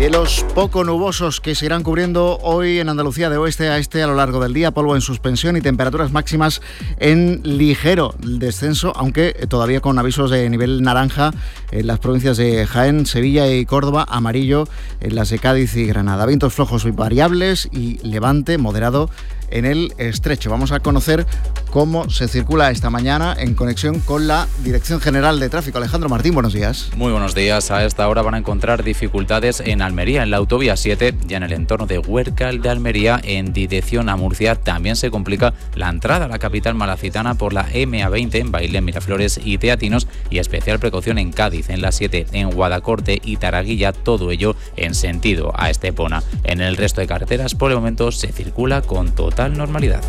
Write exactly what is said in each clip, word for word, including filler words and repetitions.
Cielos poco nubosos que se irán cubriendo hoy en Andalucía de oeste a este a lo largo del día, polvo en suspensión y temperaturas máximas en ligero descenso, aunque todavía con avisos de nivel naranja en las provincias de Jaén, Sevilla y Córdoba, amarillo en las de Cádiz y Granada. Vientos flojos y variables y levante moderado en el estrecho. Vamos a conocer cómo se circula esta mañana en conexión con la Dirección General de Tráfico. Alejandro Martín, buenos días. Muy buenos días. A esta hora van a encontrar dificultades en Almería, en la autovía siete, y en el entorno de Huércal de Almería, en dirección a Murcia. También se complica la entrada a la capital malacitana por la eme a veinte en Bailén, Miraflores y Teatinos, y especial precaución en Cádiz, en la siete, en Guadacorte y Taraguilla, todo ello en sentido a Estepona. En el resto de carreteras, por el momento, se circula con total normalidad.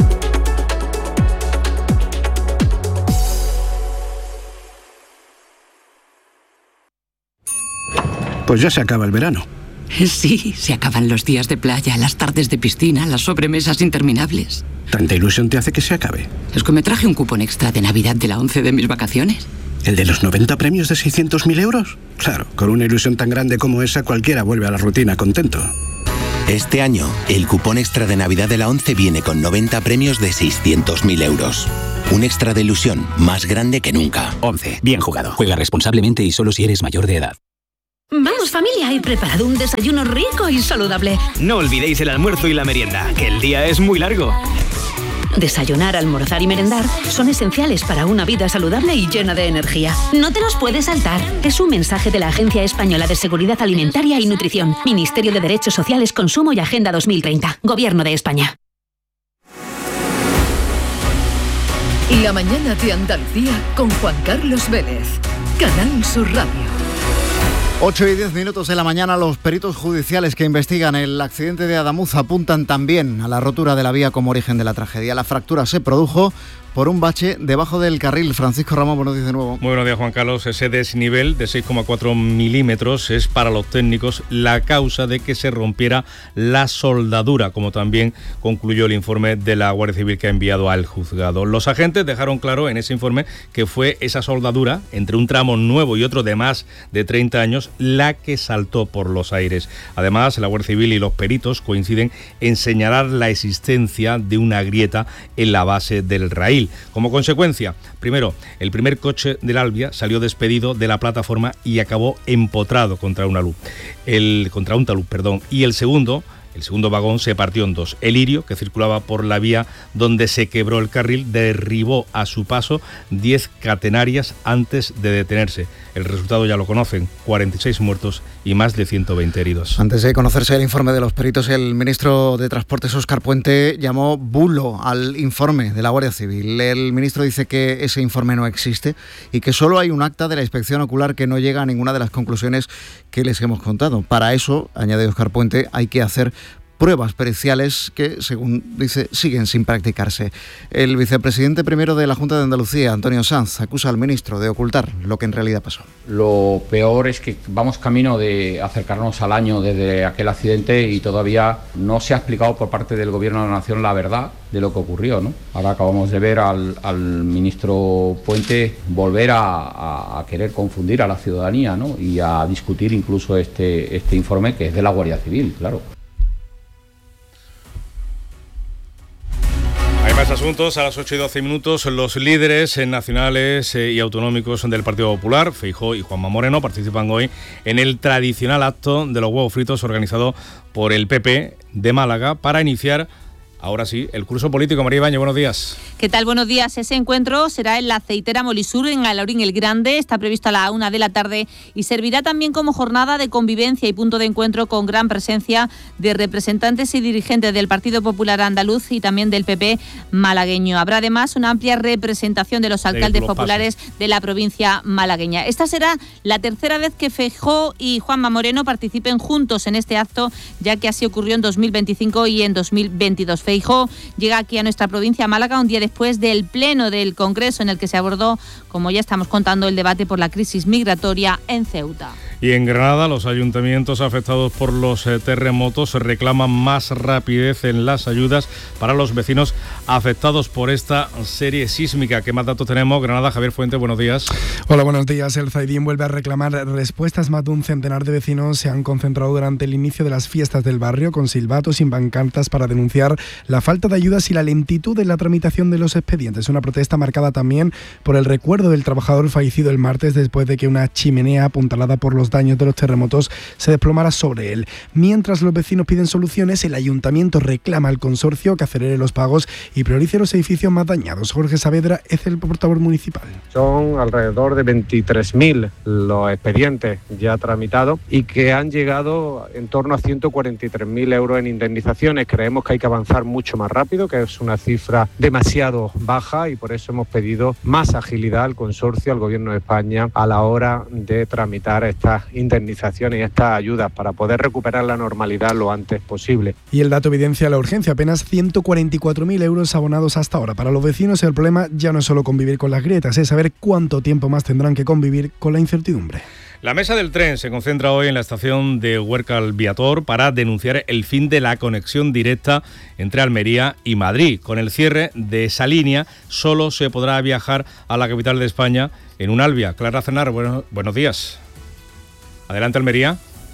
Pues ya se acaba el verano. Sí, se acaban los días de playa, las tardes de piscina, las sobremesas interminables. ¿Tanta ilusión te hace que se acabe? Es que me traje un cupón extra de Navidad de la once de mis vacaciones. ¿El de los noventa premios de seiscientos mil euros? Claro, con una ilusión tan grande como esa, cualquiera vuelve a la rutina contento. Este año, el cupón extra de Navidad de la once viene con noventa premios de seiscientos mil euros. Un extra de ilusión más grande que nunca. once. Bien jugado. Juega responsablemente y solo si eres mayor de edad. Vamos, familia, he preparado un desayuno rico y saludable. No olvidéis el almuerzo y la merienda, que el día es muy largo. Desayunar, almorzar y merendar son esenciales para una vida saludable y llena de energía. No te los puedes saltar. Es un mensaje de la Agencia Española de Seguridad Alimentaria y Nutrición, Ministerio de Derechos Sociales, Consumo y Agenda dos mil treinta, Gobierno de España. La mañana de Andalucía con Juan Carlos Vélez, Canal Sur Radio. ocho y diez minutos de la mañana, los peritos judiciales que investigan el accidente de Adamuz apuntan también a la rotura de la vía como origen de la tragedia. La fractura se produjo por un bache debajo del carril. Francisco Ramón, buenos días de nuevo. Muy buenos días, Juan Carlos. Ese desnivel de seis coma cuatro milímetros es para los técnicos la causa de que se rompiera la soldadura, como también concluyó el informe de la Guardia Civil que ha enviado al juzgado. Los agentes dejaron claro en ese informe que fue esa soldadura, entre un tramo nuevo y otro de más de treinta años, la que saltó por los aires. Además, la Guardia Civil y los peritos coinciden en señalar la existencia de una grieta en la base del raíl. Como consecuencia, primero, el primer coche del Albia salió despedido de la plataforma y acabó empotrado contra una luz, el, contra un talud, perdón, y el segundo... El segundo vagón se partió en dos. El Lirio, que circulaba por la vía donde se quebró el carril, derribó a su paso diez catenarias antes de detenerse. El resultado ya lo conocen, cuarenta y seis muertos y más de ciento veinte heridos. Antes de conocerse el informe de los peritos, el ministro de Transportes, Óscar Puente, llamó bulo al informe de la Guardia Civil. El ministro dice que ese informe no existe y que solo hay un acta de la inspección ocular que no llega a ninguna de las conclusiones que les hemos contado. Para eso, añade Óscar Puente, hay que hacer pruebas periciales que, según dice, siguen sin practicarse. El vicepresidente primero de la Junta de Andalucía, Antonio Sanz, acusa al ministro de ocultar lo que en realidad pasó. Lo peor es que vamos camino de acercarnos al año desde aquel accidente y todavía no se ha explicado por parte del Gobierno de la Nación la verdad de lo que ocurrió, ¿no? Ahora acabamos de ver al, al ministro Puente volver a, a, a querer confundir a la ciudadanía, ¿no? Y a discutir incluso este, este informe que es de la Guardia Civil, claro. Hay más asuntos. A las ocho y doce minutos, los líderes nacionales y autonómicos del Partido Popular, Feijóo y Juanma Moreno, participan hoy en el tradicional acto de los huevos fritos organizado por el P P de Málaga para iniciar, ahora sí, el curso político. María Ibañez, buenos días. ¿Qué tal? Buenos días. Ese encuentro será en la aceitera Molisur, en Alhaurín el Grande. Está previsto a la una de la tarde y servirá también como jornada de convivencia y punto de encuentro con gran presencia de representantes y dirigentes del Partido Popular Andaluz y también del P P malagueño. Habrá además una amplia representación de los alcaldes populares de la provincia malagueña. Esta será la tercera vez que Feijóo y Juanma Moreno participen juntos en este acto, ya que así ocurrió en dos mil veinticinco y en dos mil veintidós. Feijóo llega aquí a nuestra provincia, Málaga, un día después del pleno del Congreso en el que se abordó, como ya estamos contando, el debate por la crisis migratoria en Ceuta. Y en Granada, los ayuntamientos afectados por los eh, terremotos reclaman más rapidez en las ayudas para los vecinos afectados por esta serie sísmica. ¿Qué más datos tenemos? Granada, Javier Fuente, buenos días. Hola, buenos días. El Zaidín vuelve a reclamar respuestas. Más de un centenar de vecinos se han concentrado durante el inicio de las fiestas del barrio con silbatos y pancartas para denunciar la falta de ayudas y la lentitud en la tramitación de los expedientes. Una protesta marcada también por el recuerdo del trabajador fallecido el martes después de que una chimenea apuntalada por los daños de los terremotos se desplomara sobre él. Mientras los vecinos piden soluciones, el ayuntamiento reclama al consorcio que acelere los pagos y priorice los edificios más dañados. Jorge Saavedra es el portavoz municipal. Son alrededor de veintitrés mil los expedientes ya tramitados y que han llegado en torno a ciento cuarenta y tres mil euros en indemnizaciones. Creemos que hay que avanzar mucho más rápido, que es una cifra demasiado baja, y por eso hemos pedido más agilidad al consorcio, al Gobierno de España, a la hora de tramitar estas indemnizaciones y estas ayudas para poder recuperar la normalidad lo antes posible. Y el dato evidencia la urgencia, apenas ciento cuarenta y cuatro mil euros abonados hasta ahora. Para los vecinos el problema ya no es solo convivir con las grietas, es saber cuánto tiempo más tendrán que convivir con la incertidumbre. La mesa del tren se concentra hoy en la estación de Huércal Viator para denunciar el fin de la conexión directa entre Almería y Madrid. Con el cierre de esa línea solo se podrá viajar a la capital de España en un Alvia. Clara Cenar, bueno, buenos días. Adelante, Almería.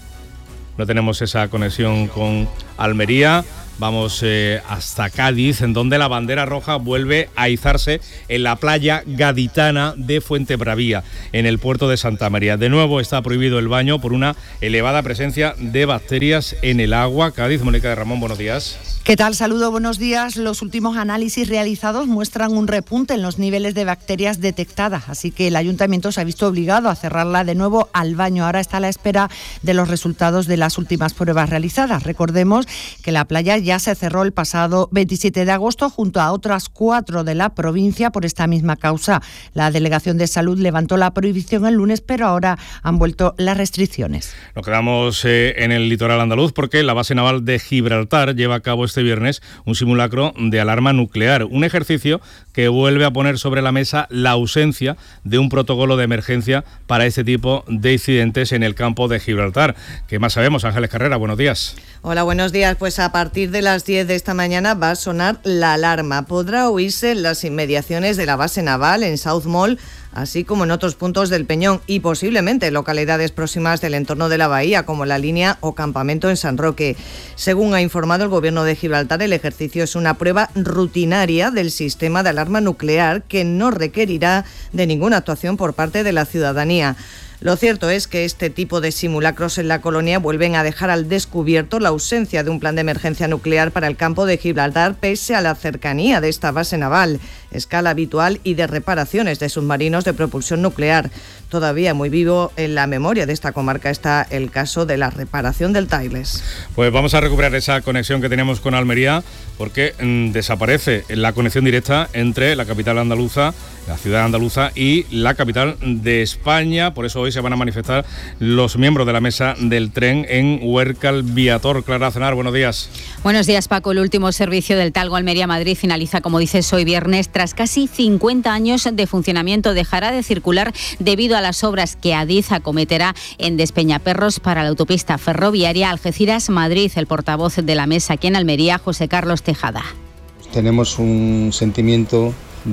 No tenemos esa conexión con Almería. Vamos eh, hasta Cádiz, en donde la bandera roja vuelve a izarse en la playa gaditana de Fuentebravía, en el puerto de Santa María. De nuevo está prohibido el baño por una elevada presencia de bacterias en el agua. Cádiz, Mónica de Ramón, buenos días. ¿Qué tal? Saludo, buenos días. Los últimos análisis realizados muestran un repunte en los niveles de bacterias detectadas, así que el ayuntamiento se ha visto obligado a cerrarla de nuevo al baño. Ahora está a la espera de los resultados de las últimas pruebas realizadas. Recordemos que la playa ya se cerró el pasado veintisiete de agosto junto a otras cuatro de la provincia por esta misma causa. La Delegación de Salud levantó la prohibición el lunes, pero ahora han vuelto las restricciones. Nos quedamos eh, en el litoral andaluz porque la base naval de Gibraltar lleva a cabo este viernes un simulacro de alarma nuclear, un ejercicio que vuelve a poner sobre la mesa la ausencia de un protocolo de emergencia para este tipo de incidentes en el campo de Gibraltar. ¿Qué más sabemos? Ángeles Carrera, buenos días. Hola, buenos días. Pues a partir de las diez de esta mañana va a sonar la alarma. Podrá oírse en las inmediaciones de la base naval en South Mall, así como en otros puntos del Peñón y posiblemente en localidades próximas del entorno de la bahía, como La Línea o Campamento en San Roque. Según ha informado el Gobierno de Gibraltar, el ejercicio es una prueba rutinaria del sistema de alarma nuclear que no requerirá de ninguna actuación por parte de la ciudadanía. Lo cierto es que este tipo de simulacros en la colonia vuelven a dejar al descubierto la ausencia de un plan de emergencia nuclear para el campo de Gibraltar, pese a la cercanía de esta base naval, escala habitual y de reparaciones de submarinos de propulsión nuclear. Todavía muy vivo en la memoria de esta comarca está el caso de la reparación del Tailes. Pues vamos a recuperar esa conexión que teníamos con Almería, porque mmm, desaparece la conexión directa entre la capital andaluza, la ciudad andaluza y la capital de España. Por eso hoy se van a manifestar los miembros de la mesa del tren en Huércal Viator. Clara Cenar, buenos días. Buenos días, Paco. El último servicio del Talgo Almería-Madrid finaliza, como dices, hoy viernes. Tras casi cincuenta años de funcionamiento, dejará de circular debido a las obras que Adif acometerá en Despeñaperros para la autopista ferroviaria Algeciras-Madrid. El portavoz de la mesa aquí en Almería, José Carlos Tejada. Tenemos un sentimiento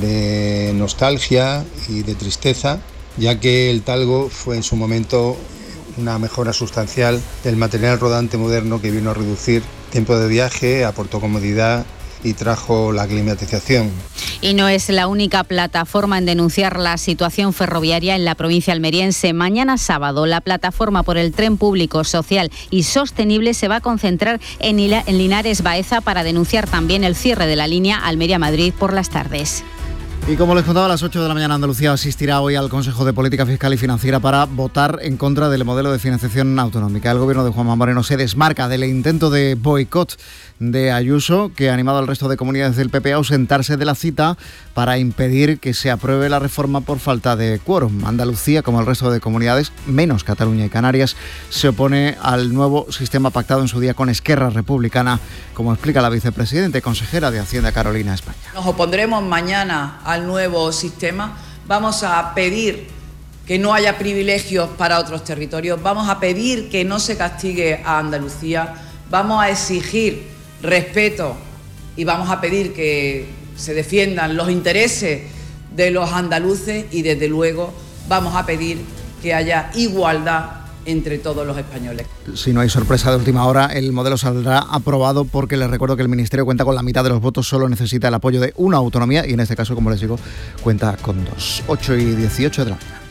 de nostalgia y de tristeza, ya que el Talgo fue en su momento una mejora sustancial del material rodante moderno que vino a reducir tiempo de viaje, aportó comodidad y trajo la climatización. Y no es la única plataforma en denunciar la situación ferroviaria en la provincia almeriense. Mañana sábado, la plataforma por el tren público, social y sostenible se va a concentrar en Linares Baeza para denunciar también el cierre de la línea Almería-Madrid por las tardes. Y como les contaba, a las ocho de la mañana Andalucía asistirá hoy al Consejo de Política Fiscal y Financiera para votar en contra del modelo de financiación autonómica. El gobierno de Juanma Moreno se desmarca del intento de boicot de Ayuso, que ha animado al resto de comunidades del P P a ausentarse de la cita para impedir que se apruebe la reforma por falta de quórum. Andalucía, como el resto de comunidades, menos Cataluña y Canarias, se opone al nuevo sistema pactado en su día con Esquerra Republicana, como explica la vicepresidenta y consejera de Hacienda, Carolina España. Nos opondremos mañana al nuevo sistema. Vamos a pedir que no haya privilegios para otros territorios. Vamos a pedir que no se castigue a Andalucía. Vamos a exigir respeto y vamos a pedir que se defiendan los intereses de los andaluces y, desde luego, vamos a pedir que haya igualdad entre todos los españoles. Si no hay sorpresa de última hora, el modelo saldrá aprobado porque les recuerdo que el Ministerio cuenta con la mitad de los votos, solo necesita el apoyo de una autonomía y en este caso, como les digo, cuenta con dos. ocho y dieciocho de la mañana.